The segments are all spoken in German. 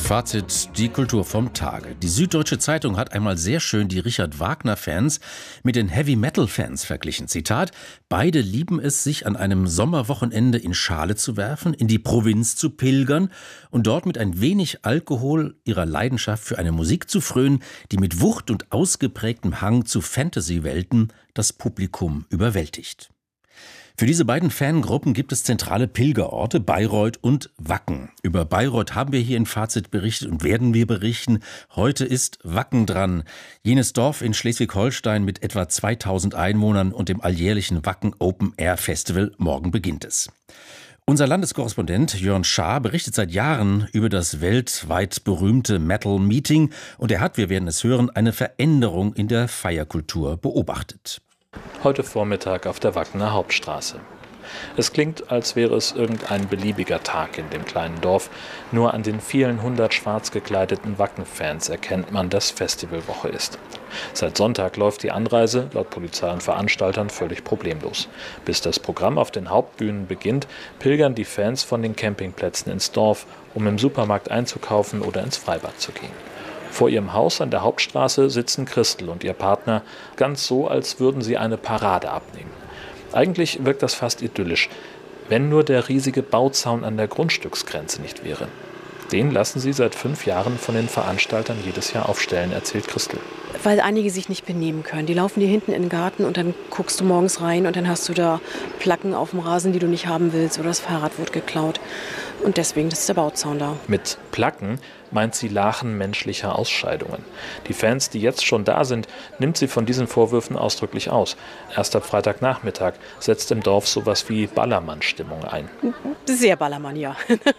Fazit, die Kultur vom Tage. Die Süddeutsche Zeitung hat einmal sehr schön die Richard Wagner-Fans mit den Heavy-Metal-Fans verglichen. Zitat: Beide lieben es, sich an einem Sommerwochenende in Schale zu werfen, in die Provinz zu pilgern und dort mit ein wenig Alkohol ihrer Leidenschaft für eine Musik zu frönen, die mit Wucht und ausgeprägtem Hang zu Fantasy-Welten das Publikum überwältigt. Für diese beiden Fangruppen gibt es zentrale Pilgerorte, Bayreuth und Wacken. Über Bayreuth haben wir hier in Fazit berichtet und werden wir berichten. Heute ist Wacken dran. Jenes Dorf in Schleswig-Holstein mit etwa 2000 Einwohnern und dem alljährlichen Wacken Open Air Festival. Morgen beginnt es. Unser Landeskorrespondent Jörn Schaar berichtet seit Jahren über das weltweit berühmte Metal Meeting und er hat, wir werden es hören, eine Veränderung in der Feierkultur beobachtet. Heute Vormittag auf der Wackener Hauptstraße. Es klingt, als wäre es irgendein beliebiger Tag in dem kleinen Dorf. Nur an den vielen hundert schwarz gekleideten Wacken-Fans erkennt man, dass Festivalwoche ist. Seit Sonntag läuft die Anreise, laut Polizei und Veranstaltern, völlig problemlos. Bis das Programm auf den Hauptbühnen beginnt, pilgern die Fans von den Campingplätzen ins Dorf, um im Supermarkt einzukaufen oder ins Freibad zu gehen. Vor ihrem Haus an der Hauptstraße sitzen Christel und ihr Partner, ganz so, als würden sie eine Parade abnehmen. Eigentlich wirkt das fast idyllisch, wenn nur der riesige Bauzaun an der Grundstücksgrenze nicht wäre. Den lassen sie seit 5 Jahren von den Veranstaltern jedes Jahr aufstellen, erzählt Christel. Weil einige sich nicht benehmen können. Die laufen dir hinten in den Garten und dann guckst du morgens rein und dann hast du da Placken auf dem Rasen, die du nicht haben willst, oder das Fahrrad wurde geklaut. Und deswegen ist der Bauzaun da. Mit Placken meint sie Lachen menschlicher Ausscheidungen. Die Fans, die jetzt schon da sind, nimmt sie von diesen Vorwürfen ausdrücklich aus. Erst ab Freitagnachmittag setzt im Dorf sowas wie Ballermann-Stimmung ein. Sehr Ballermann, ja.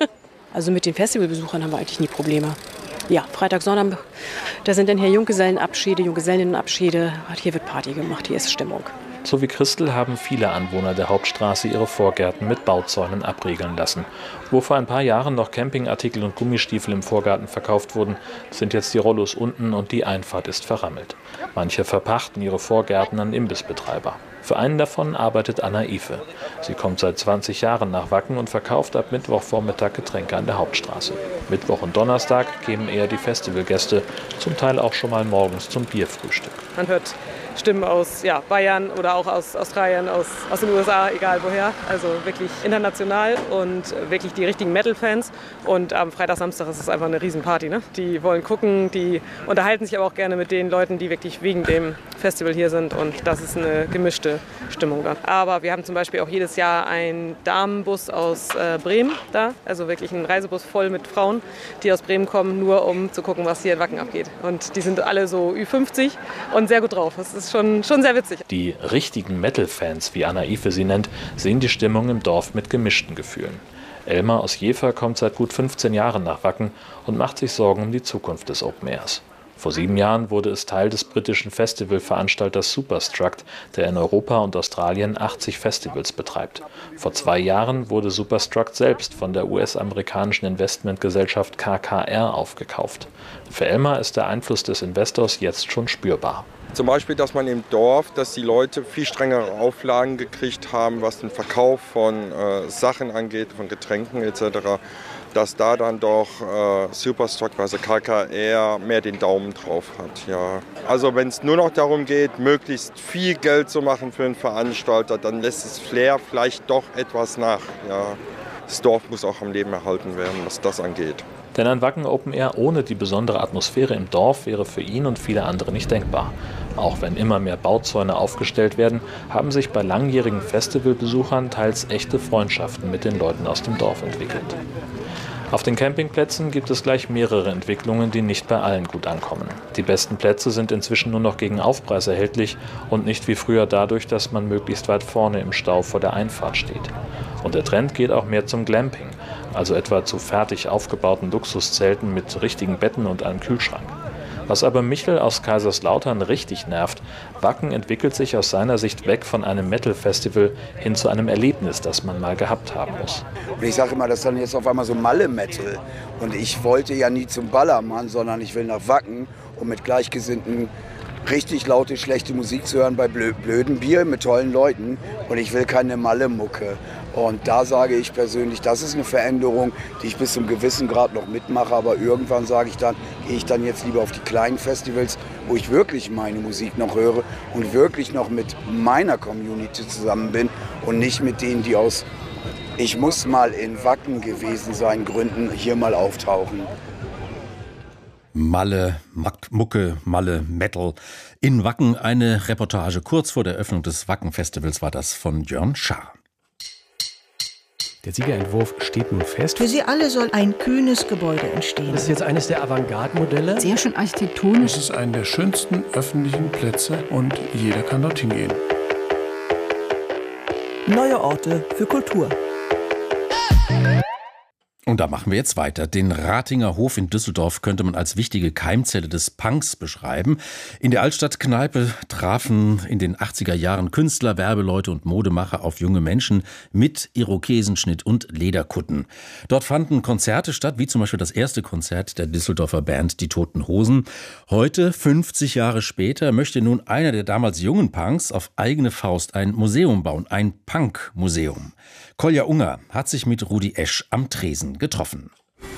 Also mit den Festivalbesuchern haben wir eigentlich nie Probleme. Ja, Freitag, Sonntag, da sind dann hier Junggesellenabschiede, Junggesellinnenabschiede. Hier wird Party gemacht, hier ist Stimmung. So wie Christel haben viele Anwohner der Hauptstraße ihre Vorgärten mit Bauzäunen abriegeln lassen. Wo vor ein paar Jahren noch Campingartikel und Gummistiefel im Vorgarten verkauft wurden, sind jetzt die Rollos unten und die Einfahrt ist verrammelt. Manche verpachten ihre Vorgärten an Imbissbetreiber. Für einen davon arbeitet Anna Ife. Sie kommt seit 20 Jahren nach Wacken und verkauft ab Mittwochvormittag Getränke an der Hauptstraße. Mittwoch und Donnerstag kämen eher die Festivalgäste, zum Teil auch schon mal morgens zum Bierfrühstück. Man hört Stimmen aus Bayern oder auch aus Australien, aus den USA, egal woher. Also wirklich international und wirklich die richtigen Metal-Fans. Und am Freitag, Samstag ist es einfach eine Riesenparty. Ne? Die wollen gucken, die unterhalten sich aber auch gerne mit den Leuten, die wirklich wegen dem Festival hier sind. Und das ist eine gemischte Stimmung da. Aber wir haben zum Beispiel auch jedes Jahr einen Damenbus aus Bremen da. Also wirklich einen Reisebus voll mit Frauen, die aus Bremen kommen, nur um zu gucken, was hier in Wacken abgeht. Und die sind alle so Ü50 und sehr gut drauf. Das ist schon sehr witzig. Die richtigen Metal-Fans, wie Anna Ife sie nennt, sehen die Stimmung im Dorf mit gemischten Gefühlen. Elmar aus Jever kommt seit gut 15 Jahren nach Wacken und macht sich Sorgen um die Zukunft des Open Airs. Vor 7 Jahren wurde es Teil des britischen Festivalveranstalters Superstruct, der in Europa und Australien 80 Festivals betreibt. Vor 2 Jahren wurde Superstruct selbst von der US-amerikanischen Investmentgesellschaft KKR aufgekauft. Für Elmar ist der Einfluss des Investors jetzt schon spürbar. Zum Beispiel, dass man im Dorf, dass die Leute viel strengere Auflagen gekriegt haben, was den Verkauf von Sachen angeht, von Getränken etc., dass da dann doch Superstock, also KKR, mehr den Daumen drauf hat. Ja. Also wenn es nur noch darum geht, möglichst viel Geld zu machen für einen Veranstalter, dann lässt das Flair vielleicht doch etwas nach. Ja. Das Dorf muss auch am Leben erhalten werden, was das angeht. Denn ein Wacken Open Air ohne die besondere Atmosphäre im Dorf wäre für ihn und viele andere nicht denkbar. Auch wenn immer mehr Bauzäune aufgestellt werden, haben sich bei langjährigen Festivalbesuchern teils echte Freundschaften mit den Leuten aus dem Dorf entwickelt. Auf den Campingplätzen gibt es gleich mehrere Entwicklungen, die nicht bei allen gut ankommen. Die besten Plätze sind inzwischen nur noch gegen Aufpreis erhältlich und nicht wie früher dadurch, dass man möglichst weit vorne im Stau vor der Einfahrt steht. Und der Trend geht auch mehr zum Glamping, also etwa zu fertig aufgebauten Luxuszelten mit richtigen Betten und einem Kühlschrank. Was aber Michel aus Kaiserslautern richtig nervt, Wacken entwickelt sich aus seiner Sicht weg von einem Metal-Festival hin zu einem Erlebnis, das man mal gehabt haben muss. Und ich sage immer, das ist dann jetzt auf einmal so Malle-Metal. Und ich wollte ja nie zum Ballermann, sondern ich will nach Wacken, um mit Gleichgesinnten richtig laute, schlechte Musik zu hören bei blödem Bier mit tollen Leuten. Und ich will keine Malle-Mucke. Und da sage ich persönlich, das ist eine Veränderung, die ich bis zum gewissen Grad noch mitmache. Aber irgendwann sage ich dann, gehe ich dann jetzt lieber auf die kleinen Festivals, wo ich wirklich meine Musik noch höre und wirklich noch mit meiner Community zusammen bin und nicht mit denen, die aus ich muss mal in Wacken gewesen sein Gründen hier mal auftauchen. Malle, Mucke, Malle, Metal. In Wacken eine Reportage. Kurz vor der Eröffnung des Wacken-Festivals war das von Jörn Schaar. Der Siegerentwurf steht nun fest. Für sie alle soll ein kühnes Gebäude entstehen. Das ist jetzt eines der Avantgarde-Modelle. Sehr schön architektonisch. Es ist einer der schönsten öffentlichen Plätze und jeder kann dorthin gehen. Neue Orte für Kultur. Und da machen wir jetzt weiter. Den Ratinger Hof in Düsseldorf könnte man als wichtige Keimzelle des Punks beschreiben. In der Altstadtkneipe trafen in den 80er Jahren Künstler, Werbeleute und Modemacher auf junge Menschen mit Irokesenschnitt und Lederkutten. Dort fanden Konzerte statt, wie zum Beispiel das erste Konzert der Düsseldorfer Band Die Toten Hosen. Heute, 50 Jahre später, möchte nun einer der damals jungen Punks auf eigene Faust ein Museum bauen, ein Punk-Museum. Kolja Unger hat sich mit Rudi Esch am Tresen getroffen.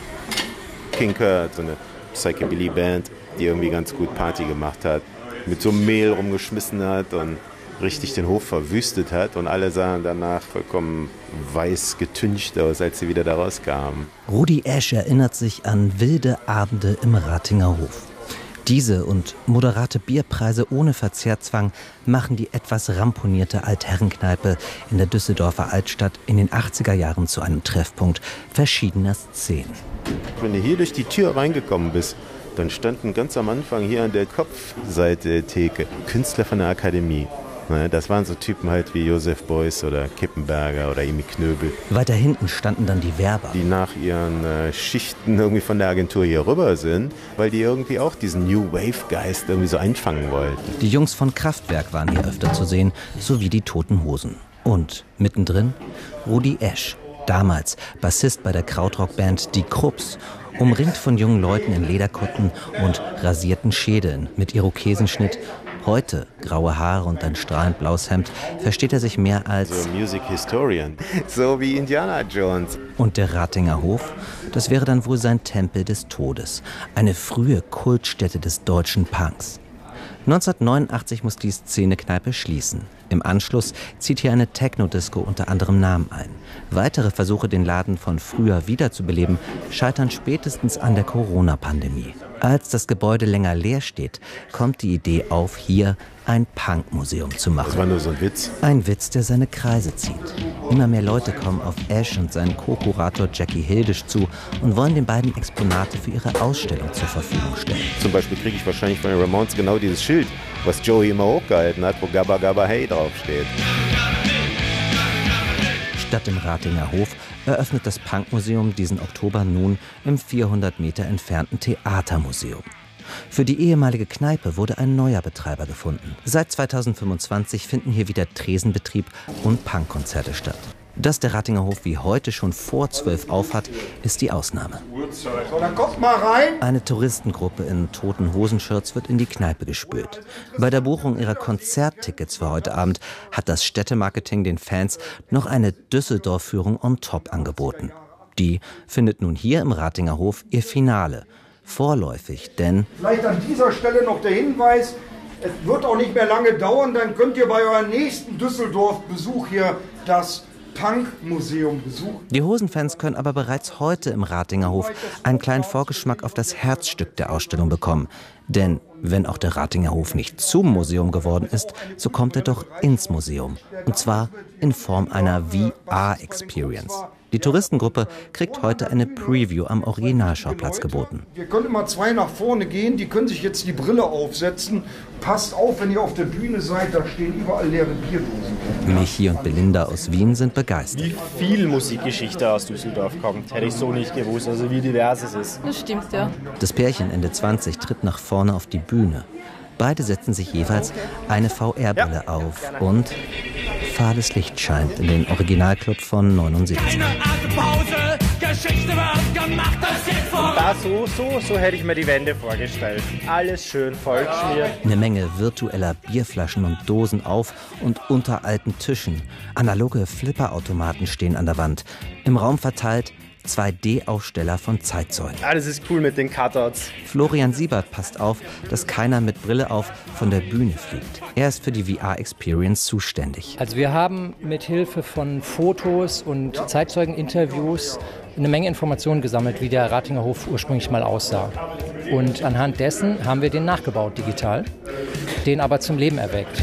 Kinker hat so eine Psychobilly-Band, die irgendwie ganz gut Party gemacht hat, mit so Mehl rumgeschmissen hat und richtig den Hof verwüstet hat. Und alle sahen danach vollkommen weiß getüncht aus, als sie wieder da rauskamen. Rudi Esch erinnert sich an wilde Abende im Ratinger Hof. Diese und moderate Bierpreise ohne Verzehrzwang machen die etwas ramponierte Altherrenkneipe in der Düsseldorfer Altstadt in den 80er Jahren zu einem Treffpunkt verschiedener Szenen. Wenn du hier durch die Tür reingekommen bist, dann standen ganz am Anfang hier an der Kopfseite der Theke Künstler von der Akademie. Das waren so Typen halt wie Josef Beuys oder Kippenberger oder Emi Knöbel. Weiter hinten standen dann die Werber, die nach ihren Schichten irgendwie von der Agentur hier rüber sind, weil die irgendwie auch diesen New Wave-Geist irgendwie so einfangen wollten. Die Jungs von Kraftwerk waren hier öfter zu sehen, sowie die Toten Hosen. Und mittendrin Rudi Esch, damals Bassist bei der Krautrock-Band Die Krupps, umringt von jungen Leuten in Lederkutten und rasierten Schädeln mit Irokesenschnitt. Heute, graue Haare und ein strahlend blaues Hemd, versteht er sich mehr als so Music Historian, so wie Indiana Jones. Und der Ratinger Hof, das wäre dann wohl sein Tempel des Todes, eine frühe Kultstätte des deutschen Punks. 1989 muss die Szenekneipe schließen. Im Anschluss zieht hier eine Techno-Disco unter anderem Namen ein. Weitere Versuche, den Laden von früher wiederzubeleben, scheitern spätestens an der Corona-Pandemie. Als das Gebäude länger leer steht, kommt die Idee auf, hier ein Punk-Museum zu machen. Das war nur so ein Witz. Ein Witz, der seine Kreise zieht. Immer mehr Leute kommen auf Esch und seinen Co-Kurator Jackie Hildisch zu und wollen den beiden Exponate für ihre Ausstellung zur Verfügung stellen. Zum Beispiel kriege ich wahrscheinlich von den Ramones genau dieses Schild, was Joey immer hochgehalten hat, wo Gabba Gabba Hey draufsteht. Statt im Ratinger Hof eröffnet das Punkmuseum diesen Oktober nun im 400 Meter entfernten Theatermuseum. Für die ehemalige Kneipe wurde ein neuer Betreiber gefunden. Seit 2025 finden hier wieder Tresenbetrieb und Punkkonzerte statt. Dass der Ratinger Hof wie heute schon vor 12 aufhat, ist die Ausnahme. So, dann kommt mal rein. Eine Touristengruppe in toten Hosenshirts wird in die Kneipe gespült. Bei der Buchung ihrer Konzerttickets für heute Abend hat das Städtemarketing den Fans noch eine Düsseldorf-Führung on top angeboten. Die findet nun hier im Ratinger Hof ihr Finale. Vorläufig, denn... Vielleicht an dieser Stelle noch der Hinweis, es wird auch nicht mehr lange dauern, dann könnt ihr bei eurem nächsten Düsseldorf-Besuch hier das Punk-Museum besuchen. Die Hosenfans können aber bereits heute im Ratinger Hof einen kleinen Vorgeschmack auf das Herzstück der Ausstellung bekommen. Denn wenn auch der Ratinger Hof nicht zum Museum geworden ist, so kommt er doch ins Museum. Und zwar in Form einer VR-Experience. Die Touristengruppe kriegt heute eine Preview am Originalschauplatz geboten. Wir können immer zwei nach vorne gehen, die können sich jetzt die Brille aufsetzen. Passt auf, wenn ihr auf der Bühne seid, da stehen überall leere Bierdosen. Michi und Belinda aus Wien sind begeistert. Wie viel Musikgeschichte aus Düsseldorf kommt, hätte ich so nicht gewusst, also wie divers es ist. Das stimmt, ja. Das Pärchen Ende 20 tritt nach vorne auf die Bühne. Beide setzen sich jeweils eine VR-Brille auf und fahles Licht scheint in den Originalclub von 79. Keine Atempause, Geschichte wird gemacht, das jetzt vorbei. Ja, so hätte ich mir die Wände vorgestellt. Alles schön vollgeschmiert. Eine Menge virtueller Bierflaschen und Dosen auf und unter alten Tischen. Analoge Flipperautomaten stehen an der Wand. Im Raum verteilt 2D-Aufsteller von Zeitzeugen. Ah, das ist cool mit den Cutouts. Florian Siebert passt auf, dass keiner mit Brille auf von der Bühne fliegt. Er ist für die VR-Experience zuständig. Also wir haben mit Hilfe von Fotos und Zeitzeugeninterviews eine Menge Informationen gesammelt, wie der Ratinger Hof ursprünglich mal aussah. Und anhand dessen haben wir den nachgebaut digital, den aber zum Leben erweckt.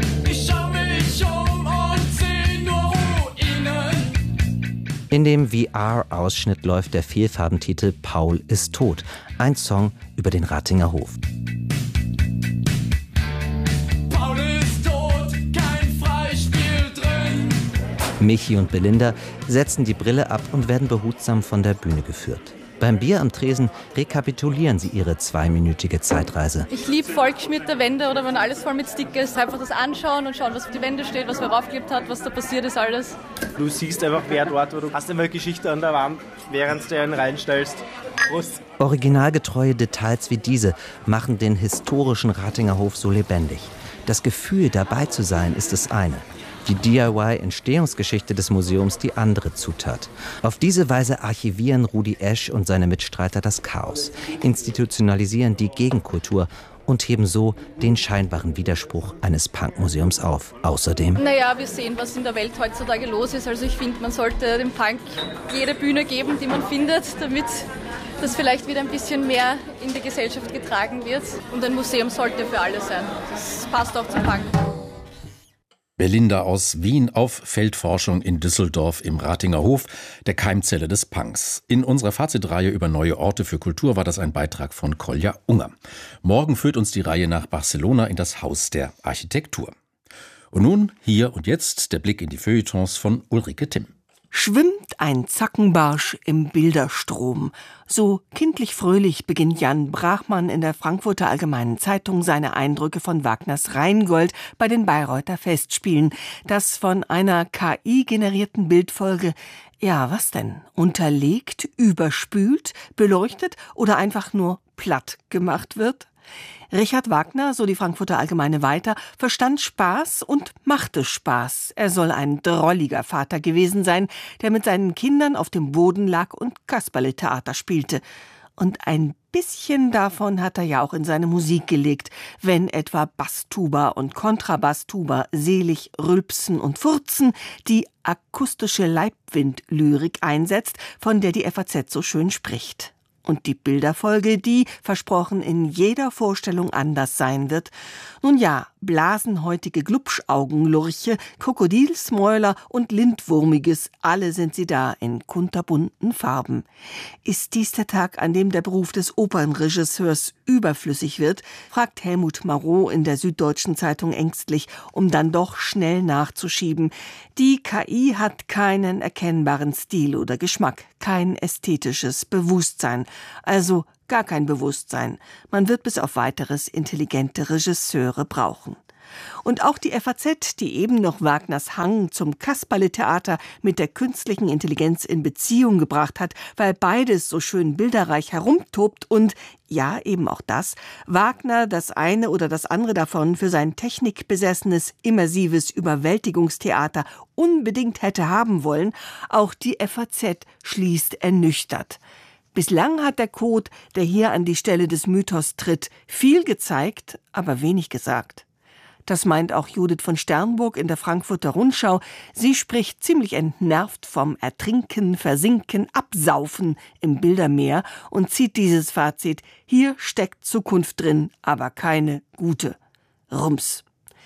In dem VR-Ausschnitt läuft der Vielfarbentitel Paul ist tot, ein Song über den Ratinger Hof. Paul ist tot, kein Freispiel drin. Michi und Belinda setzen die Brille ab und werden behutsam von der Bühne geführt. Beim Bier am Tresen rekapitulieren sie ihre 2-minütige Zeitreise. Ich liebe vollgeschmierte Wände oder wenn alles voll mit Sticker ist. Einfach das anschauen und schauen, was auf die Wände steht, was wer raufgeklebt hat, was da passiert ist, alles. Du siehst einfach, wer dort, wo du hast immer Geschichte an der Wand, während du einen reinstellst. Prost. Originalgetreue Details wie diese machen den historischen Ratinger Hof so lebendig. Das Gefühl, dabei zu sein, ist das eine. Die DIY-Entstehungsgeschichte des Museums die andere Zutat. Auf diese Weise archivieren Rudi Esch und seine Mitstreiter das Chaos, institutionalisieren die Gegenkultur und heben so den scheinbaren Widerspruch eines Punkmuseums auf. Außerdem: Naja, wir sehen, was in der Welt heutzutage los ist. Also ich finde, man sollte dem Punk jede Bühne geben, die man findet, damit das vielleicht wieder ein bisschen mehr in die Gesellschaft getragen wird. Und ein Museum sollte für alle sein. Das passt auch zum Punk. Belinda aus Wien auf Feldforschung in Düsseldorf im Ratinger Hof, der Keimzelle des Punks. In unserer Fazitreihe über neue Orte für Kultur war das ein Beitrag von Kolja Unger. Morgen führt uns die Reihe nach Barcelona in das Haus der Architektur. Und nun, hier und jetzt, der Blick in die Feuilletons von Ulrike Timm. Schwimmt ein Zackenbarsch im Bilderstrom. So kindlich fröhlich beginnt Jan Brachmann in der Frankfurter Allgemeinen Zeitung seine Eindrücke von Wagners Rheingold bei den Bayreuther Festspielen. Das von einer KI-generierten Bildfolge, ja, was denn? Unterlegt, überspült, beleuchtet oder einfach nur platt gemacht wird? Richard Wagner, so die Frankfurter Allgemeine weiter, verstand Spaß und machte Spaß. Er soll ein drolliger Vater gewesen sein, der mit seinen Kindern auf dem Boden lag und Kasperletheater spielte. Und ein bisschen davon hat er ja auch in seine Musik gelegt, wenn etwa Basstuba und Kontrabasstuba selig rülpsen und furzen, die akustische Leibwindlyrik einsetzt, von der die FAZ so schön spricht. Und die Bilderfolge, die, versprochen, in jeder Vorstellung anders sein wird. Nun ja, blasenhäutige Glubschaugenlurche, Krokodilsmäuler und Lindwurmiges, alle sind sie da in kunterbunten Farben. Ist dies der Tag, an dem der Beruf des Opernregisseurs überflüssig wird, fragt Helmut Marot in der Süddeutschen Zeitung ängstlich, um dann doch schnell nachzuschieben. Die KI hat keinen erkennbaren Stil oder Geschmack, kein ästhetisches Bewusstsein. Also gar kein Bewusstsein. Man wird bis auf weiteres intelligente Regisseure brauchen. Und auch die FAZ, die eben noch Wagners Hang zum Kasperletheater mit der künstlichen Intelligenz in Beziehung gebracht hat, weil beides so schön bilderreich herumtobt und, ja, eben auch das, Wagner das eine oder das andere davon für sein technikbesessenes, immersives Überwältigungstheater unbedingt hätte haben wollen, auch die FAZ schließt ernüchtert. Bislang hat der Code, der hier an die Stelle des Mythos tritt, viel gezeigt, aber wenig gesagt. Das meint auch Judith von Sternburg in der Frankfurter Rundschau. Sie spricht ziemlich entnervt vom Ertrinken, Versinken, Absaufen im Bildermeer und zieht dieses Fazit: Hier steckt Zukunft drin, aber keine gute. Rums.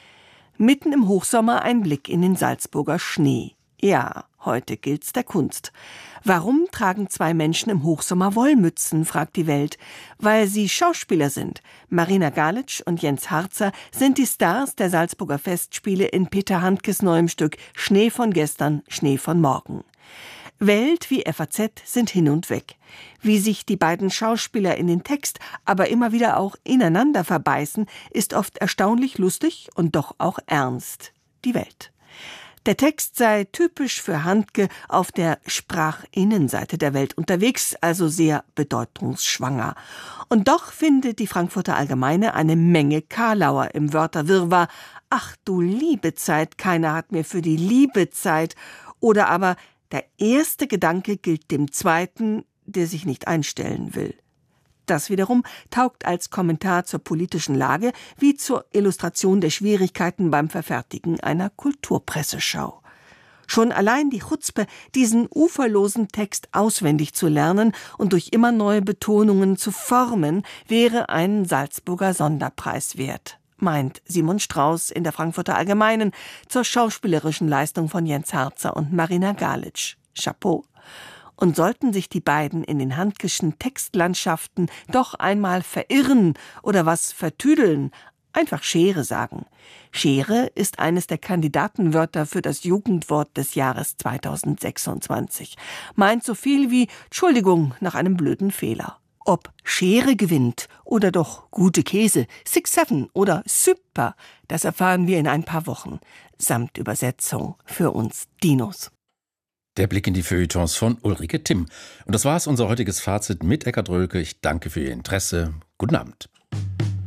Mitten im Hochsommer ein Blick in den Salzburger Schnee. Ja, heute gilt's der Kunst. Warum tragen 2 Menschen im Hochsommer Wollmützen, fragt die Welt. Weil sie Schauspieler sind. Marina Galitsch und Jens Harzer sind die Stars der Salzburger Festspiele in Peter Handkes neuem Stück Schnee von gestern, Schnee von morgen. Welt wie FAZ sind hin und weg. Wie sich die beiden Schauspieler in den Text, aber immer wieder auch ineinander verbeißen, ist oft erstaunlich lustig und doch auch ernst. Die Welt. Der Text sei typisch für Handke auf der Sprachinnenseite der Welt unterwegs, also sehr bedeutungsschwanger. Und doch findet die Frankfurter Allgemeine eine Menge Karlauer im Wörterwirrwarr. Ach du liebe Zeit, keiner hat mir für die Liebe Zeit. Oder aber der erste Gedanke gilt dem zweiten, der sich nicht einstellen will. Das wiederum taugt als Kommentar zur politischen Lage wie zur Illustration der Schwierigkeiten beim Verfertigen einer Kulturpresseschau. Schon allein die Chutzpe, diesen uferlosen Text auswendig zu lernen und durch immer neue Betonungen zu formen, wäre ein Salzburger Sonderpreis wert, meint Simon Strauß in der Frankfurter Allgemeinen zur schauspielerischen Leistung von Jens Harzer und Marina Galitsch. Chapeau. Und sollten sich die beiden in den Handkeschen Textlandschaften doch einmal verirren oder was vertüdeln, einfach Schere sagen. Schere ist eines der Kandidatenwörter für das Jugendwort des Jahres 2026. Meint so viel wie Entschuldigung nach einem blöden Fehler. Ob Schere gewinnt oder doch gute Käse, 6-7 oder super, das erfahren wir in ein paar Wochen. Samt Übersetzung für uns Dinos. Der Blick in die Feuilletons von Ulrike Timm. Und das war's, unser heutiges Fazit mit Eckhard Rölke. Ich danke für Ihr Interesse. Guten Abend.